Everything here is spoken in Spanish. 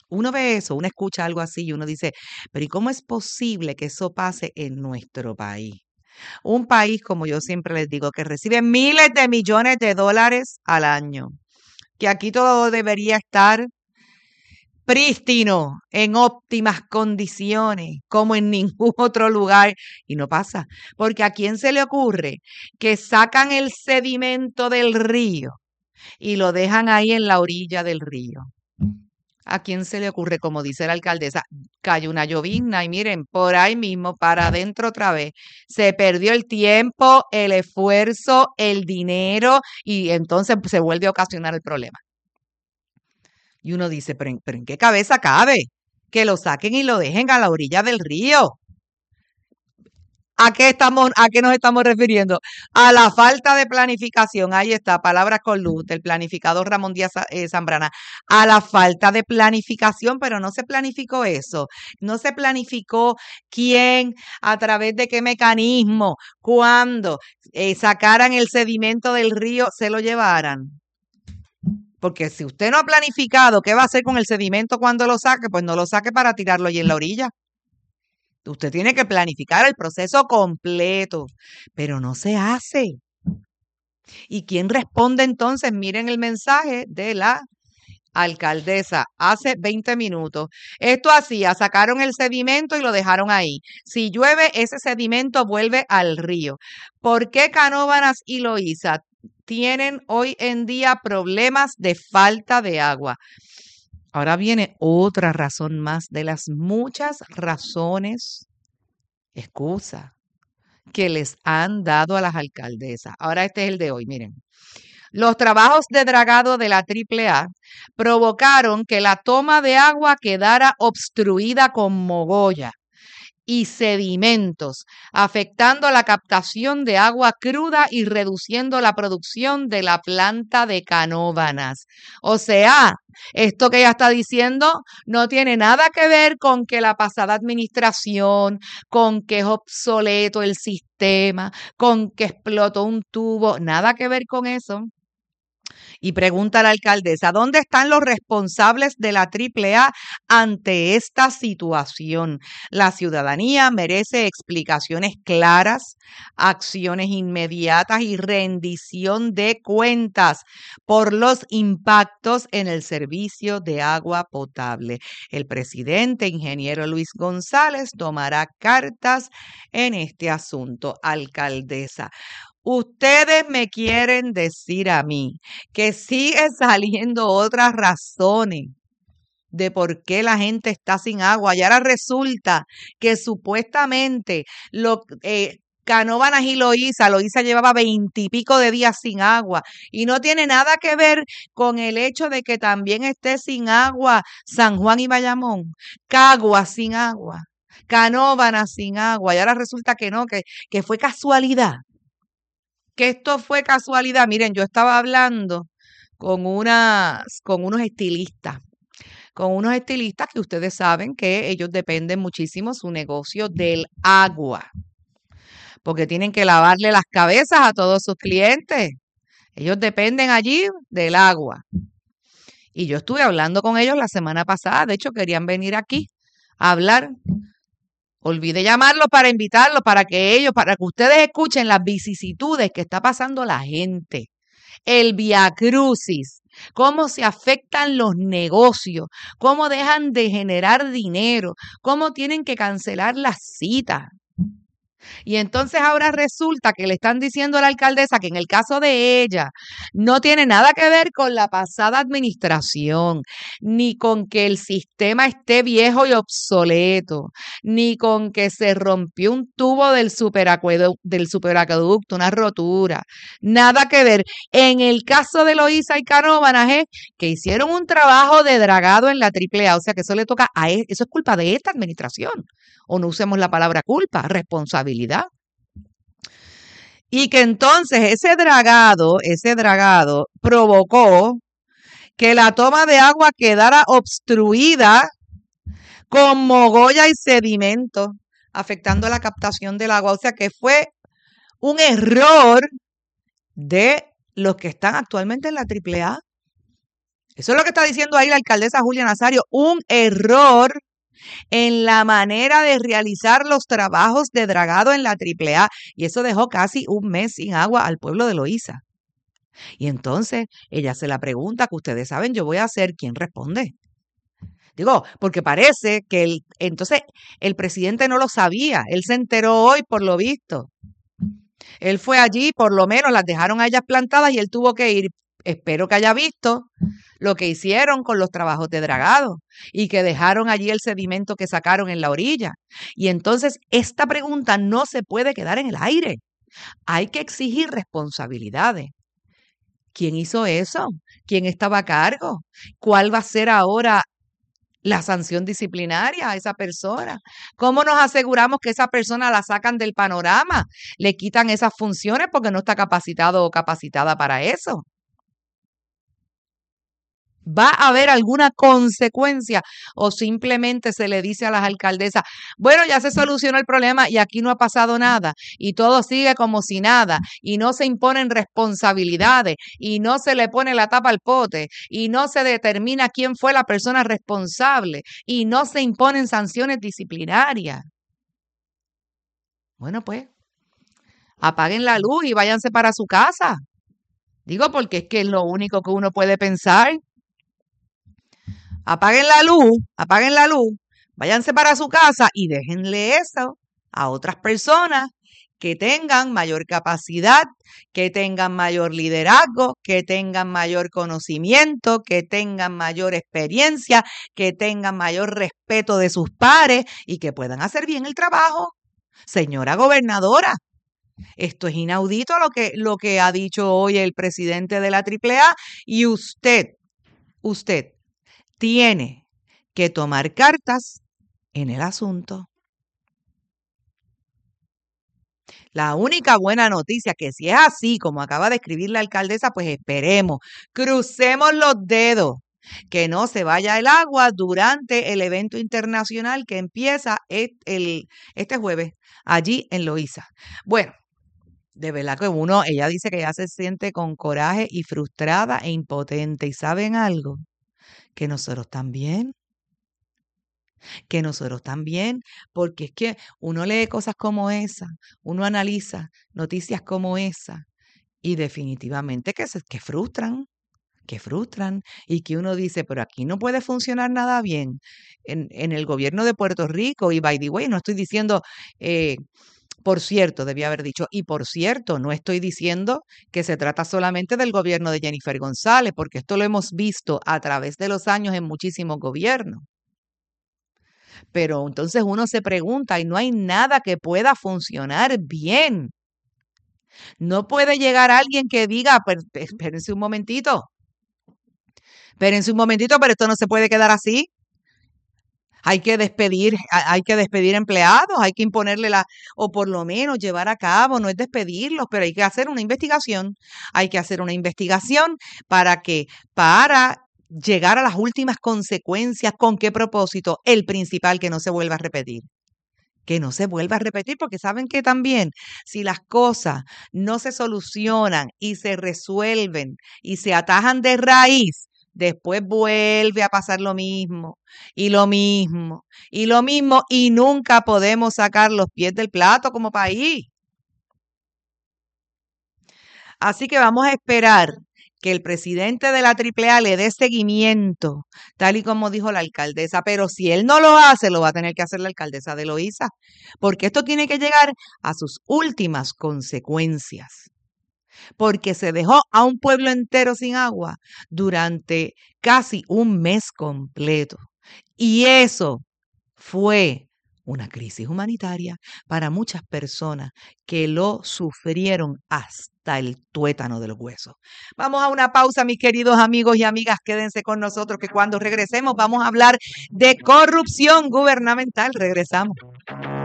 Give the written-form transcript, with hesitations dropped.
Uno ve eso, uno escucha algo así y uno dice, pero ¿y cómo es posible que eso pase en nuestro país? Un país, como yo siempre les digo, que recibe miles de millones de dólares al año, que aquí todo debería estar prístino, en óptimas condiciones, como en ningún otro lugar, y no pasa, porque ¿a quién se le ocurre que sacan el sedimento del río y lo dejan ahí en la orilla del río? ¿A quién se le ocurre, como dice la alcaldesa, cayó una llovizna y miren, por ahí mismo, para adentro otra vez? Se perdió el tiempo, el esfuerzo, el dinero y entonces se vuelve a ocasionar el problema. Y uno dice, pero ¿en qué cabeza cabe? Que lo saquen y lo dejen a la orilla del río. ¿A qué nos estamos refiriendo? A la falta de planificación. Ahí está, palabras con luz del planificador Ramón Díaz Zambrana. A la falta de planificación, pero no se planificó eso. No se planificó quién, a través de qué mecanismo, cuándo sacaran el sedimento del río, se lo llevaran. Porque si usted no ha planificado qué va a hacer con el sedimento cuando lo saque, pues no lo saque para tirarlo allí en la orilla. Usted tiene que planificar el proceso completo, pero no se hace. ¿Y quién responde entonces? Miren el mensaje de la alcaldesa hace 20 minutos. Esto hacía, sacaron el sedimento y lo dejaron ahí. Si llueve, ese sedimento vuelve al río. ¿Por qué Canóvanas y Loíza tienen hoy en día problemas de falta de agua? Ahora viene otra razón más de las muchas razones, excusa, que les han dado a las alcaldesas. Ahora este es el de hoy, miren. Los trabajos de dragado de la AAA provocaron que la toma de agua quedara obstruida con mogolla y sedimentos, afectando la captación de agua cruda y reduciendo la producción de la planta de Canóvanas. O sea, esto que ella está diciendo no tiene nada que ver con que la pasada administración, con que es obsoleto el sistema, con que explotó un tubo, nada que ver con eso. Y pregunta a la alcaldesa, ¿dónde están los responsables de la AAA ante esta situación? La ciudadanía merece explicaciones claras, acciones inmediatas y rendición de cuentas por los impactos en el servicio de agua potable. El presidente, ingeniero Luis González, tomará cartas en este asunto. Alcaldesa, ustedes me quieren decir a mí que siguen saliendo otras razones de por qué la gente está sin agua. Y ahora resulta que supuestamente Canóvanas y Loíza llevaba 20 y pico de días sin agua y no tiene nada que ver con el hecho de que también esté sin agua San Juan y Bayamón, Caguas sin agua, Canóvanas sin agua. Y ahora resulta que no, que fue casualidad, que esto fue casualidad. Miren, yo estaba hablando con unos estilistas que ustedes saben que ellos dependen muchísimo su negocio del agua, porque tienen que lavarle las cabezas a todos sus clientes. Ellos dependen allí del agua. Y yo estuve hablando con ellos la semana pasada, de hecho querían venir aquí a hablar. Olvidé llamarlos para invitarlos, para que ustedes escuchen las vicisitudes que está pasando la gente. El viacrucis, cómo se afectan los negocios, cómo dejan de generar dinero, cómo tienen que cancelar las citas. Y entonces ahora resulta que le están diciendo a la alcaldesa que en el caso de ella no tiene nada que ver con la pasada administración, ni con que el sistema esté viejo y obsoleto, ni con que se rompió un tubo del superacueducto, una rotura. Nada que ver. En el caso de Loíza y Canóvanas es que hicieron un trabajo de dragado en la AAA, o sea que eso le toca eso es culpa de esta administración. O no usemos la palabra culpa, responsabilidad. Y que entonces ese dragado provocó que la toma de agua quedara obstruida con mogolla y sedimento, afectando la captación del agua. O sea que fue un error de los que están actualmente en la AAA. Eso es lo que está diciendo ahí la alcaldesa Julia Nazario, un error en la manera de realizar los trabajos de dragado en la AAA. Y eso dejó casi un mes sin agua al pueblo de Loíza. Y entonces ella se la pregunta que ustedes saben, yo voy a hacer, ¿quién responde? Digo, porque parece que entonces el presidente no lo sabía, él se enteró hoy por lo visto. Él fue allí, por lo menos las dejaron a ellas plantadas y él tuvo que ir. Espero que haya visto lo que hicieron con los trabajos de dragado y que dejaron allí el sedimento que sacaron en la orilla. Y entonces esta pregunta no se puede quedar en el aire. Hay que exigir responsabilidades. ¿Quién hizo eso? ¿Quién estaba a cargo? ¿Cuál va a ser ahora la sanción disciplinaria a esa persona? ¿Cómo nos aseguramos que esa persona la sacan del panorama? Le quitan esas funciones porque no está capacitado o capacitada para eso. ¿Va a haber alguna consecuencia o simplemente se le dice a las alcaldesas, bueno, ya se solucionó el problema y aquí no ha pasado nada y todo sigue como si nada y no se imponen responsabilidades y no se le pone la tapa al pote y no se determina quién fue la persona responsable y no se imponen sanciones disciplinarias? Bueno, pues apaguen la luz y váyanse para su casa. Digo, porque es que es lo único que uno puede pensar. Apaguen la luz, váyanse para su casa y déjenle eso a otras personas que tengan mayor capacidad, que tengan mayor liderazgo, que tengan mayor conocimiento, que tengan mayor experiencia, que tengan mayor respeto de sus pares y que puedan hacer bien el trabajo. Señora gobernadora, esto es inaudito lo que ha dicho hoy el presidente de la AAA y usted tiene que tomar cartas en el asunto. La única buena noticia, que si es así como acaba de escribir la alcaldesa, pues esperemos, crucemos los dedos, que no se vaya el agua durante el evento internacional que empieza este jueves allí en Loíza. Bueno, de verdad que ella dice que ya se siente con coraje y frustrada e impotente. ¿Y saben algo? Que nosotros también. Porque es que uno lee cosas como esa, uno analiza noticias como esa y definitivamente que frustran y que uno dice, pero aquí no puede funcionar nada bien en el gobierno de Puerto Rico y by the way, no estoy diciendo, por cierto, debía haber dicho, y por cierto, no estoy diciendo que se trata solamente del gobierno de Jennifer González, porque esto lo hemos visto a través de los años en muchísimos gobiernos. Pero entonces uno se pregunta y no hay nada que pueda funcionar bien. No puede llegar alguien que diga, espérense un momentito, pero esto no se puede quedar así. Hay que despedir empleados, hay que imponerle o por lo menos llevar a cabo, no es despedirlos, pero hay que hacer una investigación. Hay que hacer una investigación para llegar a las últimas consecuencias. ¿Con qué propósito? El principal, que no se vuelva a repetir. Que no se vuelva a repetir, porque saben que también si las cosas no se solucionan y se resuelven y se atajan de raíz, después vuelve a pasar lo mismo y lo mismo y lo mismo y nunca podemos sacar los pies del plato como país. Así que vamos a esperar que el presidente de la AAA le dé seguimiento, tal y como dijo la alcaldesa, pero si él no lo hace, lo va a tener que hacer la alcaldesa de Loíza, porque esto tiene que llegar a sus últimas consecuencias, porque se dejó a un pueblo entero sin agua durante casi un mes completo. Y eso fue una crisis humanitaria para muchas personas que lo sufrieron hasta el tuétano de los huesos. Vamos a una pausa, mis queridos amigos y amigas. Quédense con nosotros que cuando regresemos vamos a hablar de corrupción gubernamental. Regresamos.